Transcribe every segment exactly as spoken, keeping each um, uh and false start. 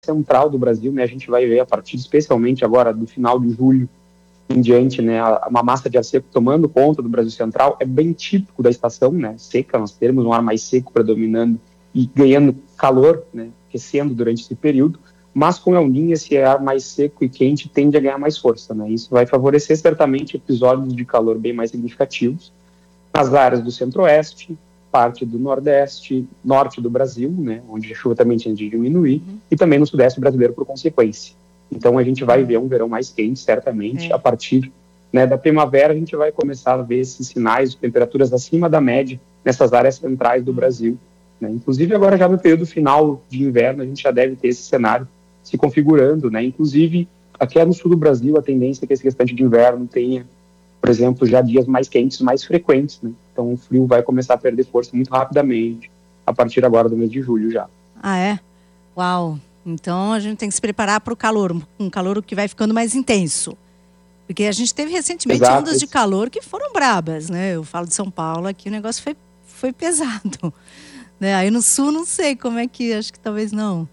central do Brasil, né, a gente vai ver a partir, especialmente agora, do final de julho em diante, né, uma massa de ar seco tomando conta do Brasil Central. É bem típico da estação, né, seca. Nós temos um ar mais seco predominando e ganhando calor, né, aquecendo durante esse período, mas com El Niño esse ar mais seco e quente tende a ganhar mais força, né, isso vai favorecer certamente episódios de calor bem mais significativos nas áreas do centro-oeste, parte do nordeste, norte do Brasil, né, onde a chuva também tende a diminuir, uhum. e também no sudeste brasileiro por consequência. Então a gente vai ver um verão mais quente, certamente, é. a partir, né, da primavera a gente vai começar a ver esses sinais de temperaturas acima da média nessas áreas centrais do Brasil, né? Inclusive agora já no período final de inverno a gente já deve ter esse cenário se configurando, né? Inclusive aqui no sul do Brasil a tendência é que esse restante de inverno tenha, por exemplo, já dias mais quentes, mais frequentes, né? Então o frio vai começar a perder força muito rapidamente a partir agora do mês de julho já. Ah, é? Uau! Então a gente tem que se preparar para o calor, um calor que vai ficando mais intenso. Porque a gente teve recentemente Exato. ondas de calor que foram brabas, né? Eu falo de São Paulo, aqui o negócio foi, foi pesado. Né? Aí no sul não sei como é que, acho que talvez não.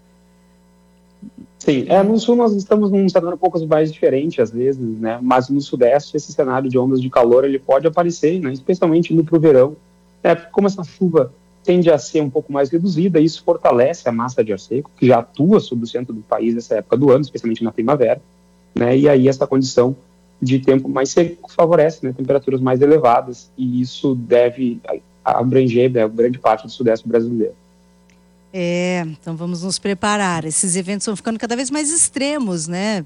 Sim, é, no sul nós estamos num cenário um pouco mais diferente às vezes, né? Mas no sudeste esse cenário de ondas de calor ele pode aparecer, né? Especialmente indo para o verão, né? Porque como essa chuva tende a ser um pouco mais reduzida, isso fortalece a massa de ar seco, que já atua sobre o centro do país nessa época do ano, especialmente na primavera, né? E aí essa condição de tempo mais seco favorece, né, temperaturas mais elevadas, e isso deve abranger, né, grande parte do sudeste brasileiro. É, então vamos nos preparar. Esses eventos vão ficando cada vez mais extremos, né?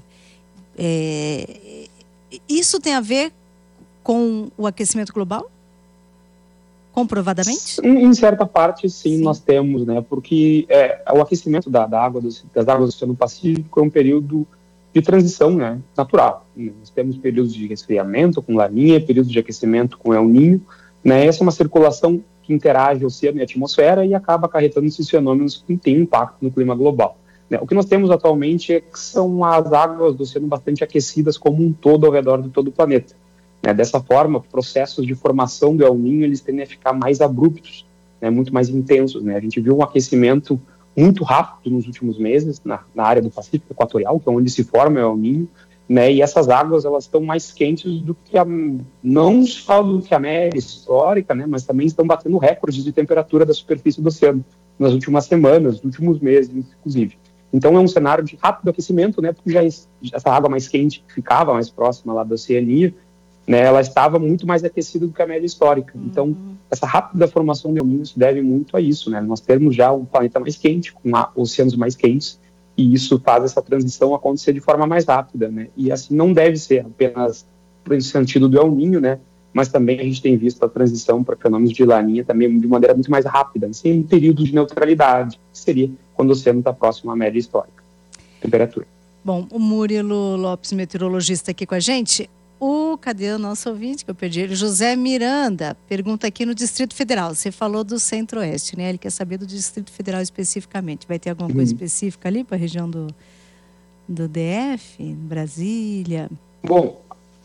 É, isso tem a ver com o aquecimento global? Comprovadamente? Em, em certa parte, sim, sim, nós temos, né? Porque é, o aquecimento da, da água dos, das águas do Oceano Pacífico é um período de transição, né, natural. Nós temos períodos de resfriamento com Laninha, períodos de aquecimento com El Niño, né? Essa é uma circulação que interage oceano e atmosfera e acaba acarretando esses fenômenos que têm impacto no clima global. Né? O que nós temos atualmente é que são as águas do oceano bastante aquecidas como um todo ao redor de todo o planeta. Né? Dessa forma, processos de formação do El Niño eles tendem a ficar mais abruptos, né? Muito mais intensos. Né? A gente viu um aquecimento muito rápido nos últimos meses na, na área do Pacífico Equatorial, que é onde se forma o El Niño, né, e essas águas elas estão mais quentes do que a, não só do que a média histórica, né, mas também estão batendo recordes de temperatura da superfície do oceano nas últimas semanas, nos últimos meses, inclusive. Então é um cenário de rápido aquecimento, né, porque já essa água mais quente que ficava mais próxima lá da Oceania, né, ela estava muito mais aquecida do que a média histórica. Uhum. Então essa rápida formação de El Niño se deve muito a isso, né? Nós temos já um planeta mais quente, com oceanos mais quentes, e isso faz essa transição acontecer de forma mais rápida, né? E assim não deve ser apenas no sentido do El Niño, né? Mas também a gente tem visto a transição para fenômenos de Laninha também de maneira muito mais rápida, sem período de neutralidade, que seria quando o oceano está próximo à média histórica. Temperatura. Bom, o Murilo Lopes, meteorologista, aqui com a gente. O, cadê o nosso ouvinte que eu perdi ele? José Miranda, pergunta aqui no Distrito Federal. Você falou do Centro-Oeste, né? Ele quer saber do Distrito Federal especificamente. Vai ter alguma coisa uhum. específica ali para a região do, do D F, Brasília? Bom,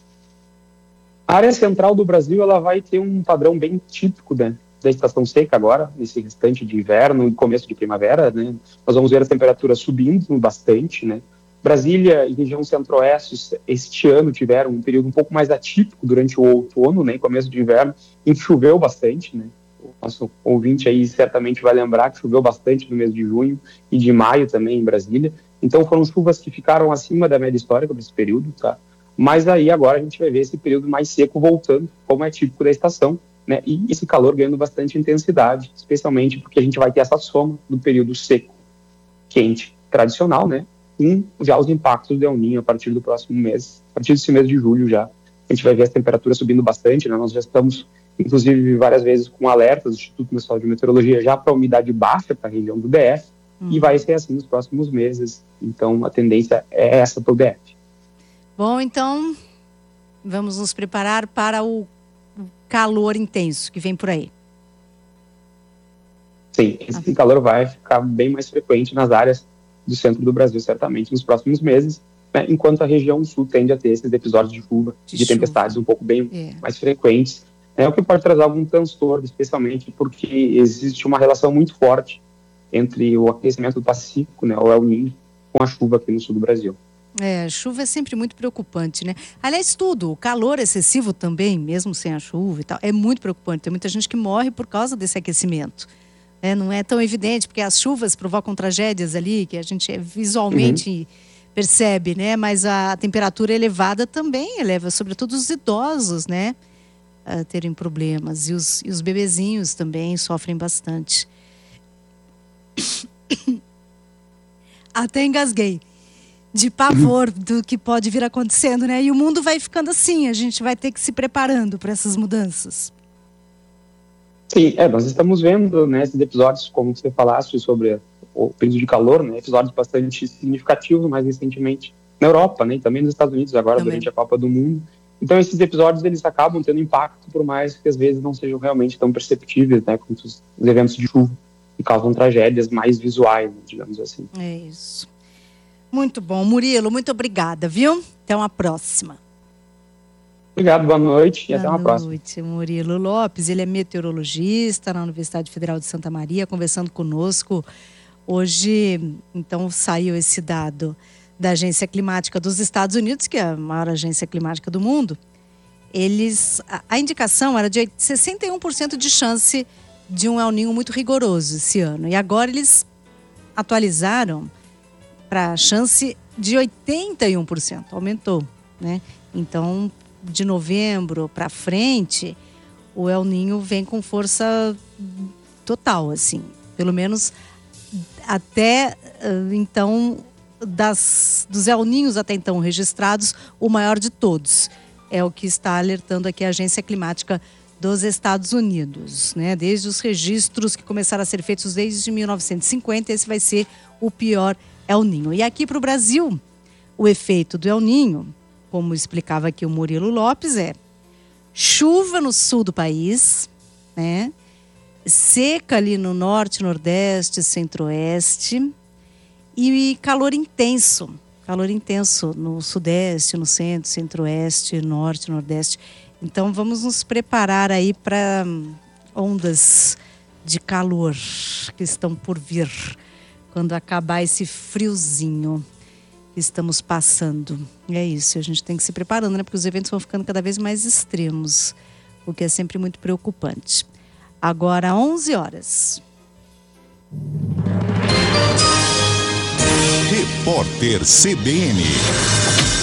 a área central do Brasil ela vai ter um padrão bem típico, né, da estação seca agora, nesse restante de inverno e começo de primavera, né? Nós vamos ver as temperaturas subindo bastante, né? Brasília e região centro-oeste este ano tiveram um período um pouco mais atípico durante o outono, né, começo de inverno, em que choveu bastante, né? O nosso ouvinte aí certamente vai lembrar que choveu bastante no mês de junho e de maio também em Brasília. Então foram chuvas que ficaram acima da média histórica para esse período, tá? Mas aí agora a gente vai ver esse período mais seco voltando, como é típico da estação, né? E esse calor ganhando bastante intensidade, especialmente porque a gente vai ter essa soma do período seco, quente, tradicional, né? Com já os impactos do El Niño a partir do próximo mês, a partir desse mês de julho já, a gente vai ver as temperaturas subindo bastante, né? Nós já estamos, inclusive, várias vezes com alertas do Instituto Nacional de Meteorologia já para umidade baixa para a região do D F, hum. e vai ser assim nos próximos meses. Então, a tendência é essa para o D F. Bom, então, vamos nos preparar para o calor intenso que vem por aí. Sim, esse ah. calor vai ficar bem mais frequente nas áreas do centro do Brasil, certamente, nos próximos meses, né, enquanto a região sul tende a ter esses episódios de chuva, de, de tempestades um pouco bem é. mais frequentes, é o que pode trazer algum transtorno, especialmente porque existe uma relação muito forte entre o aquecimento do Pacífico, né, o El Niño, com a chuva aqui no sul do Brasil. É, chuva é sempre muito preocupante, né? Aliás, tudo, o calor excessivo também, mesmo sem a chuva e tal, é muito preocupante. Tem muita gente que morre por causa desse aquecimento. É, não é tão evidente, porque as chuvas provocam tragédias ali, que a gente visualmente uhum. percebe, né? Mas a temperatura elevada também eleva, sobretudo os idosos, né? A terem problemas. E os, e os bebezinhos também sofrem bastante. Até engasguei. De pavor do que pode vir acontecendo, né? E o mundo vai ficando assim, a gente vai ter que se preparando para essas mudanças. Sim, é, nós estamos vendo, né, esses episódios, como você falaste, sobre o período de calor, né, episódios bastante significativos mais recentemente na Europa, né, e também nos Estados Unidos, agora também. Durante a Copa do Mundo. Então, esses episódios, eles acabam tendo impacto, por mais que às vezes não sejam realmente tão perceptíveis, né, como os eventos de chuva, que causam tragédias mais visuais, digamos assim. É isso. Muito bom, Murilo, muito obrigada, viu? Até uma próxima. Obrigado, boa noite e boa até uma próxima. Boa noite, Murilo Lopes, ele é meteorologista na Universidade Federal de Santa Maria, conversando conosco. Hoje, então, saiu esse dado da Agência Climática dos Estados Unidos, que é a maior agência climática do mundo. Eles, a, a indicação era de sessenta e um por cento de chance de um El Niño muito rigoroso esse ano. E agora eles atualizaram para a chance de oitenta e um por cento, aumentou, né? Então, de novembro para frente, o El Niño vem com força total, assim, pelo menos até então, das, dos El Niños até então registrados, o maior de todos, é o que está alertando aqui a Agência Climática dos Estados Unidos, né? Desde os registros que começaram a ser feitos desde mil novecentos e cinquenta, esse vai ser o pior El Niño. E aqui para o Brasil, o efeito do El Niño, como explicava aqui o Murilo Lopes, é chuva no sul do país, né? Seca ali no norte, nordeste, centro-oeste e calor intenso. Calor intenso no sudeste, no centro, centro-oeste, norte, nordeste. Então vamos nos preparar aí para ondas de calor que estão por vir. Quando acabar esse friozinho que estamos passando. É isso, a gente tem que se preparando, né? Porque os eventos vão ficando cada vez mais extremos, o que é sempre muito preocupante. Agora, onze horas. Repórter C B N.